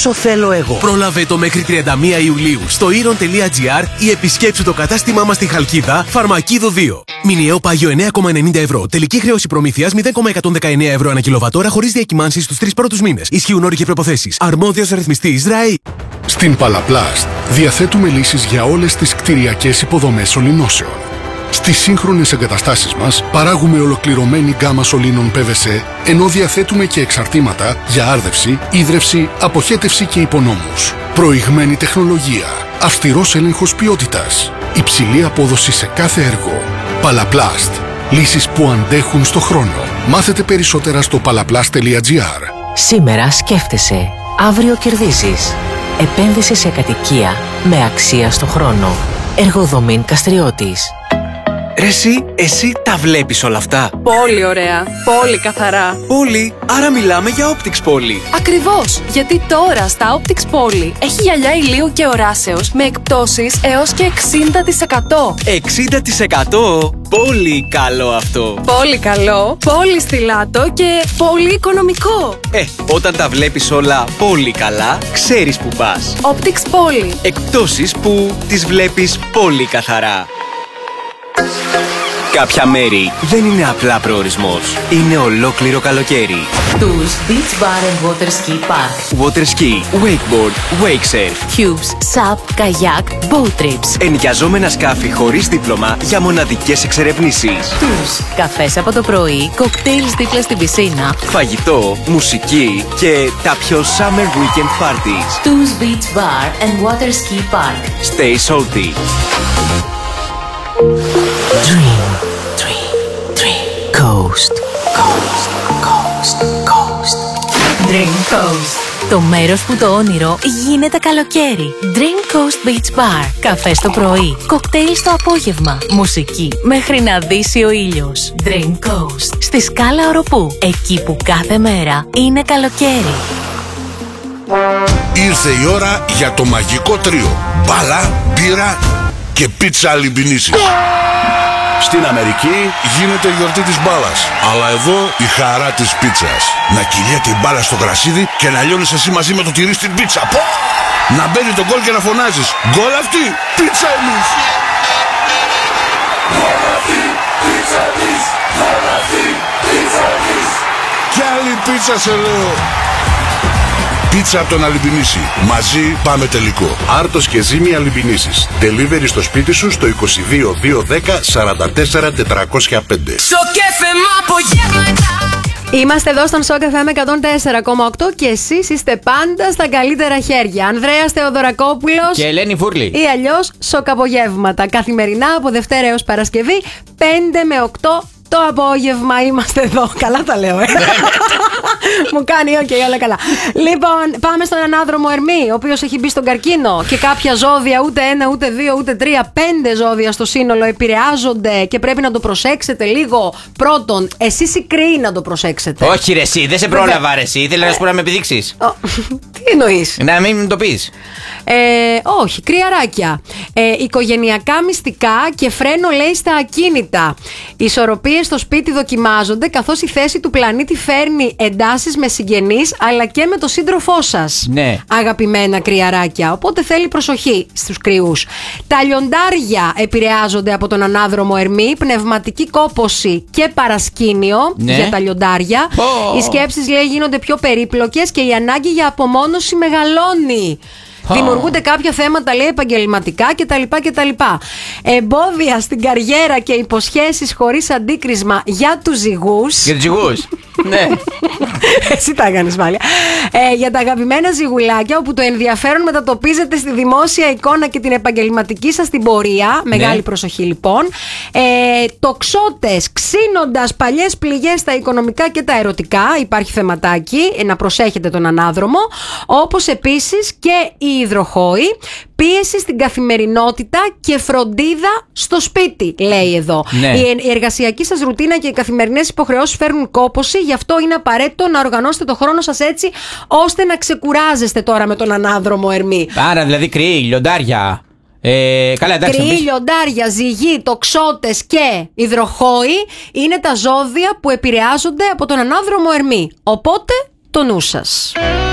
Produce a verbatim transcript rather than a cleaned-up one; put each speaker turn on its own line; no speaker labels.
όσο θέλω εγώ.
Πρόλαβε το μέχρι τριάντα μία Ιουλίου στο ήρων τελεία τζι άρ ή επισκέψου το κατάστημά μας στη Χαλκίδα, Φαρμακίδο δύο. Μηνιαίο πάγιο εννέα κόμμα ενενήντα ευρώ. Τελική χρέωση προμήθειας μηδέν κόμμα εκατόν δεκαεννέα ευρώ ανά κιλοβατόρα χωρίς διακυμάνσεις στους τρεις πρώτους μήνες. Ισχύουν όροι και προϋποθέσεις. Αρμόδιος ρυθμιστής ΡΑΗ.
Στην Παλαπλάστ διαθέτουμε λύσεις για όλες τις κτηριακές υποδομές σωληνώσεων. Στις σύγχρονες εγκαταστάσεις μας παράγουμε ολοκληρωμένη γκάμα σωλήνων πι βι σι, ενώ διαθέτουμε και εξαρτήματα για άρδευση, ίδρυυση, αποχέτευση και υπονόμους. Προηγμένη τεχνολογία, αυστηρός έλεγχος ποιότητας, υψηλή απόδοση σε κάθε έργο. Παλαπλάστ. Λύσεις που αντέχουν στο χρόνο. Μάθετε περισσότερα στο παλαπλάστ τελεία τζι άρ.
Σήμερα σκέφτεσαι, αύριο κερδίζεις. Επένδυση σε κατοικία με αξία στο χρόνο. Εργοδομήν Καστριώτης.
Ρε εσύ, εσύ τα βλέπεις όλα αυτά?
Πολύ ωραία, πολύ καθαρά.
Πολύ, άρα μιλάμε για Optics Poly.
Ακριβώς, γιατί τώρα στα Optics Poly έχει γυαλιά ηλίου και οράσεως με εκπτώσεις έως και εξήντα τοις εκατό.
εξήντα τοις εκατό? Πολύ καλό αυτό.
Πολύ καλό, πολύ στιλάτο και πολύ οικονομικό.
Ε, όταν τα βλέπεις όλα πολύ καλά, ξέρεις που πας.
Optics Poly.
Εκπτώσεις που τις βλέπεις πολύ καθαρά. Κάποια μέρη δεν είναι απλά προορισμός. Είναι ολόκληρο καλοκαίρι.
Tours Beach Bar and Water Ski Park.
Water ski, wakeboard, wake surf.
Cubes, SUP, kayak, boat trips.
Ενοικιαζόμενα σκάφη χωρίς δίπλωμα για μοναδικές εξερευνήσεις.
Tours, καφές από το πρωί, κοκτέιλς δίπλα στην πισίνα.
Φαγητό, μουσική και τα πιο summer weekend parties.
Tours Beach Bar and Water Ski Park.
Stay salty.
Dream, dream, dream. Coast, coast, coast, coast. Dream Coast. Το μέρος που το όνειρο γίνεται καλοκαίρι. Dream Coast Beach Bar. Καφέ το πρωί, κοκτέιλ στο απόγευμα. Μουσική μέχρι να δύσει ο ήλιος. Dream Coast. Στη Σκάλα Οροπού. Εκεί που κάθε μέρα είναι καλοκαίρι.
Ήρθε η ώρα για το μαγικό τρίο. Μπάλα, μπύρα και πίτσα αλυμπινίσης. Στην Αμερική γίνεται η γιορτή της μπάλας, αλλά εδώ η χαρά της πίτσας. Να κυλιέται η μπάλα στο γρασίδι και να λιώνεις εσύ μαζί με το τυρί στην πίτσα. Πω! Να μπαίνει το γκολ και να φωνάζεις «Γκολ αυτή, πίτσα εμείς!» Γκολ αυτή, πίτσα εμείς! Γκολ αυτή, πίτσα εμείς! Κι άλλη πίτσα σε λέω! Πίτσα από τον Αλυμπινίση. Μαζί πάμε τελικό. Άρτος και Ζήμη Αλυμπινίσης. Delivery στο σπίτι σου στο είκοσι δύο διακόσια δέκα σαράντα τέσσερα τετρακόσια πέντε.
Είμαστε εδώ στον Σοκ εφ εμ εκατόν τέσσερα κόμμα οκτώ και εσείς είστε πάντα στα καλύτερα χέρια. Ανδρέας Θεοδωρακόπουλος
και Ελένη Φούρλη.
Ή αλλιώς Σοκαπογεύματα. Καθημερινά από Δευτέρα έως Παρασκευή, πέντε με οκτώ το απόγευμα είμαστε εδώ. Καλά τα λέω, ε. Μου κάνει, οκ, okay, όλα καλά. Λοιπόν, πάμε στον ανάδρομο Ερμή, ο οποίος έχει μπει στον καρκίνο και κάποια ζώδια, ούτε ένα, ούτε δύο, ούτε τρία, πέντε ζώδια στο σύνολο επηρεάζονται και πρέπει να το προσέξετε λίγο. Πρώτον, εσείς οι κρύοι να το προσέξετε.
Όχι, ρε, εσύ, δεν σε πρόλαβα, ρε, εσύ. Ήθελα να σου πω να με επιδείξεις.
Τι εννοείς?
Να μην το πεις.
Ε, όχι, κρυαράκια. Ε, οικογενειακά μυστικά και φρένο λέει στα ακίνητα. Οι ισορροπίες στο σπίτι δοκιμάζονται, καθώς η θέση του πλανήτη φέρνει εντάσεις με συγγενείς αλλά και με το σύντροφό σας.
Ναι.
Αγαπημένα κρυαράκια. Οπότε θέλει προσοχή στους κρυούς. Τα λιοντάρια επηρεάζονται από τον ανάδρομο Ερμή, πνευματική κόπωση και παρασκήνιο, ναι, για τα λιοντάρια. Oh. Οι σκέψεις λέει γίνονται πιο περίπλοκες και η ανάγκη για απομόνωση μεγαλώνει. Oh. Δημιουργούνται κάποια θέματα, λέει, επαγγελματικά κτλ. κτλ. Εμπόδια στην καριέρα και υποσχέσεις χωρίς αντίκρισμα για τους ζυγούς.
Για τους ζυγούς. Ναι.
Εσύ τα έκανες πάλι. Ε, για τα αγαπημένα ζυγουλάκια, όπου το ενδιαφέρον μετατοπίζεται στη δημόσια εικόνα και την επαγγελματική σας την πορεία. Μεγάλη, ναι, προσοχή λοιπόν. Ε, τοξότες, ξύνοντας παλιές πληγές στα οικονομικά και τα ερωτικά. Υπάρχει θεματάκι, ε, να προσέχετε τον ανάδρομο. Όπως επίσης και οι υδροχόοι. Πίεση στην καθημερινότητα και φροντίδα στο σπίτι, λέει εδώ. Ναι. Η εργασιακή σας ρουτίνα και οι καθημερινές υποχρεώσεις φέρνουν κόπωση, γι' αυτό είναι απαραίτητο να οργανώσετε το χρόνο σας έτσι ώστε να ξεκουράζεστε τώρα με τον ανάδρομο Ερμή.
Άρα δηλαδή κρυοί, λιοντάρια. Ε, καλά, εντάξει,
κρυοί, λιοντάρια, ζυγοί, τοξότες και υδροχόοι είναι τα ζώδια που επηρεάζονται από τον ανάδρομο Ερμή. Οπότε το νου σας.